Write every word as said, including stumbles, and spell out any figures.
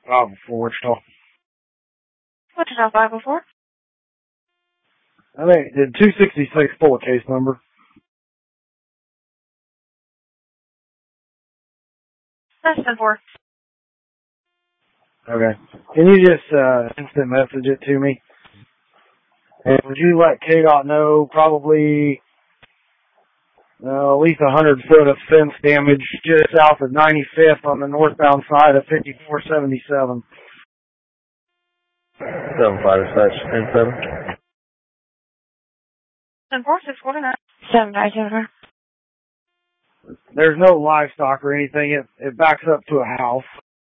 Oh, before Wichita. What's it on five before? I think the two sixty-six pull a case number. Less than four. Okay. Can you just uh, instant message it to me? And would you let K D O T know probably uh, at least one hundred foot of fence damage just south of ninety-fifth on the northbound side of fifty-four seventy-seven? seven five dispatch, ten seven. Ten four six forty nine. Seven nine seven. There's no livestock or anything. It it backs up to a house.